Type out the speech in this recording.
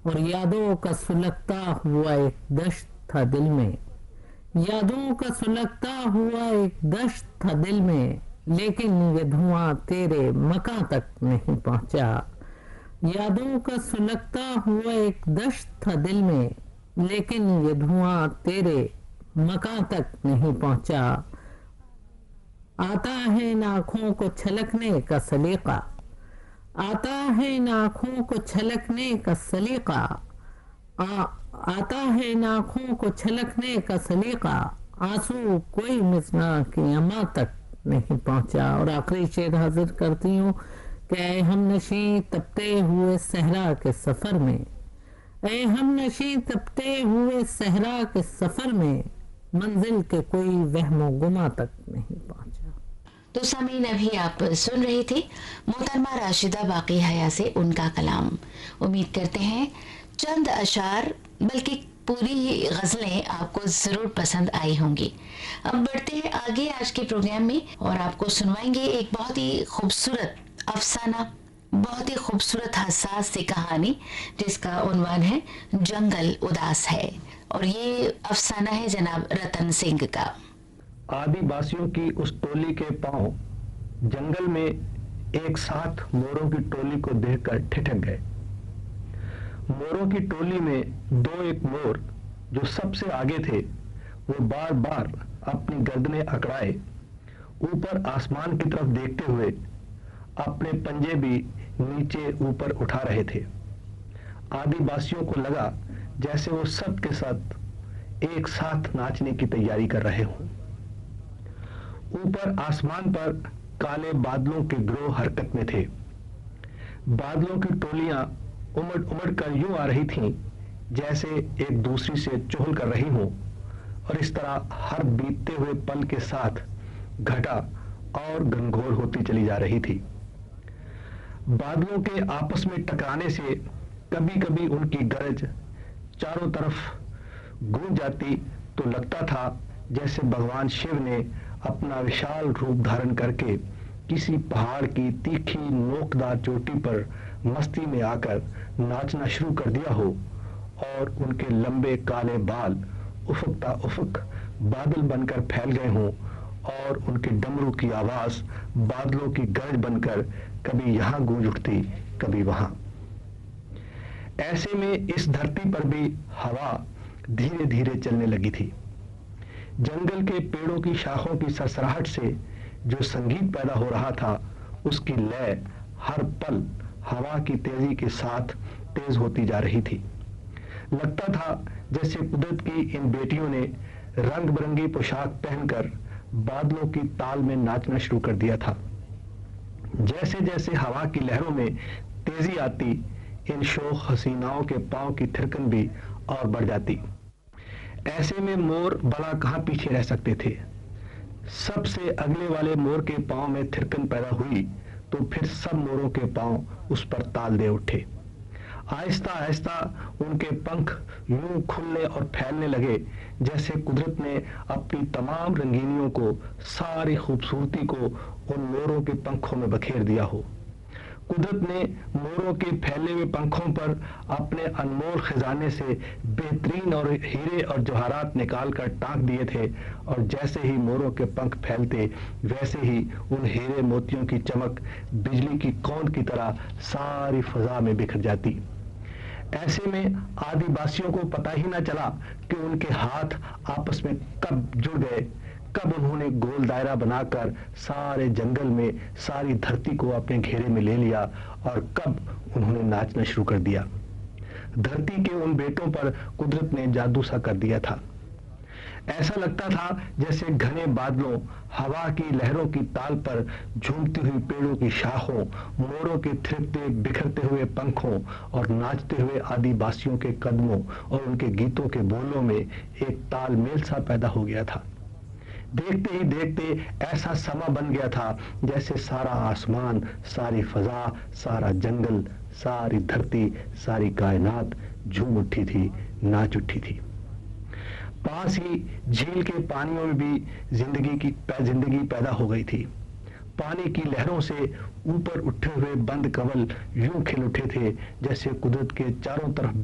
और यादों का सुलगता हुआ एक दश्त था दिल में। यादों का सुलगता हुआ एक दश्त था दिल में, लेकिन ये धुआं तेरे मकां तक नहीं पहुंचा। यादों का सुलगता हुआ एक दश्त था दिल में, लेकिन ये धुआं तेरे मकां तक नहीं पहुंचा। आता है इन आँखों को छलकने का सलीका, आता है इन आँखों को छलकने का सलीका, आता है इन आँखों को छलकने का सलीका, आंसू कोई मिसना की अमा तक नहीं पहुंचा। और आखिरी शेर हाजिर करती हूँ कि ऐ हम नशी तपते हुए सहरा के सफर में, ऐ हम नशी तपते हुए सहरा के सफर में, मंजिल के कोई वहमो गुमा तक नहीं पहुंचा। तो सामीन, अभी आप सुन रहे थे मोहतरमा राशिदा बाकी हया से उनका कलाम। उम्मीद करते हैं चंद अशार बल्कि पूरी गज़लें आपको ज़रूर पसंद आई होंगी। अब बढ़ते हैं आगे आज के प्रोग्राम में और आपको सुनवाएंगे एक बहुत ही खूबसूरत अफसाना, बहुत ही खूबसूरत हसास सी कहानी जिसका उन्वान है जंगल उदास है। और ये अफसाना है जनाब रतन सिंह का। आदिवासियों की उस टोली के पांव जंगल में एक साथ मोरों की टोली को देखकर ठिठक गए। मोरों की टोली में एक मोर जो सबसे आगे थे, वो बार बार अपनी गर्दनें अकड़ाए ऊपर आसमान की तरफ देखते हुए अपने पंजे भी नीचे ऊपर उठा रहे थे। आदिवासियों को लगा जैसे वो सब के साथ एक साथ नाचने की तैयारी कर रहे हों। ऊपर आसमान पर काले बादलों के ग्रोह हरकत में थे। बादलों की टोलियां उमड़ उमड़ कर यूं आ रही थीं जैसे एक दूसरी से चुहल कर रही हों, और इस तरह हर बीतते हुए पल के साथ घटा और घनघोर होती चली जा रही थी। बादलों के आपस में टकराने से कभी कभी उनकी गरज चारों तरफ गूंज जाती तो लगता था जैसे भगवान शिव ने अपना विशाल रूप धारण करके किसी पहाड़ की तीखी नोकदार चोटी पर मस्ती में आकर नाचना शुरू कर दिया हो, और उनके लंबे काले बाल उफकता उफक बादल बनकर फैल गए हों, और उनके डमरू की आवाज बादलों की गरज बनकर कभी यहां गूंज उठती कभी वहां। ऐसे में इस धरती पर भी हवा धीरे धीरे चलने लगी थी। जंगल के पेड़ों की शाखों की सरसराहट से जो संगीत पैदा हो रहा था, उसकी लय हर पल हवा की तेजी के साथ तेज होती जा रही थी। लगता था जैसे कुदरत की इन बेटियों ने रंग बिरंगी पोशाक पहनकर बादलों की ताल में नाचना शुरू कर दिया था। जैसे जैसे हवा की लहरों में तेजी आती, इन शोख हसीनाओं के पांव की थिरकन भी और बढ़ जाती। ऐसे में मोर भला कहां पीछे रह सकते थे। सबसे अगले वाले मोर के पांव में थिरकन पैदा हुई तो फिर सब मोरों के पांव उस पर ताल दे उठे। आहिस्ता आहिस्ता उनके पंख यूं खुलने और फैलने लगे जैसे कुदरत ने अपनी तमाम रंगीनियों को, सारी खूबसूरती को उन मोरों के पंखों में बखेर दिया हो। कुदरत ने मोरों के फैले हुए पंखों पर अपने अनमोल खजाने से बेहतरीन और हीरे और जवाहरात निकाल कर टांक दिए थे, और जैसे ही मोरों के पंख फैलते वैसे ही उन हीरे मोतियों की चमक बिजली की कौंध की तरह सारी फजा में बिखर जाती। ऐसे में आदिवासियों को पता ही ना चला कि उनके हाथ आपस में कब जुड़ गए, कब उन्होंने गोल दायरा बनाकर सारे जंगल में सारी धरती को अपने घेरे में ले लिया, और कब उन्होंने नाचना शुरू कर दिया। धरती के उन बेटों पर कुदरत ने जादू सा कर दिया था। ऐसा लगता था जैसे घने बादलों, हवा की लहरों की ताल पर झूमती हुई पेड़ों की शाखों, मोरों के थिरकते बिखरते हुए पंखों और नाचते हुए आदिवासियों के कदमों और उनके गीतों के बोलों में एक तालमेल सा पैदा हो गया था। देखते ही देखते ऐसा समा बन गया था जैसे सारा आसमान, सारी फजा, सारा जंगल, सारी धरती, सारी कायनात झूम उठी थी, नाच उठी थी। पास ही झील के पानियों में भी जिंदगी पैदा हो गई थी। पानी की लहरों से ऊपर उठे हुए बंद कवल यूं खिल उठे थे जैसे कुदरत के चारों तरफ